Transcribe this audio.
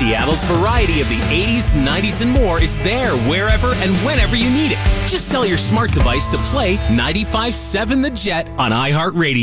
Seattle's variety of the 80s, 90s, and more is there wherever and whenever you need it. Just tell your smart device to play 95.7 The Jet on iHeartRadio.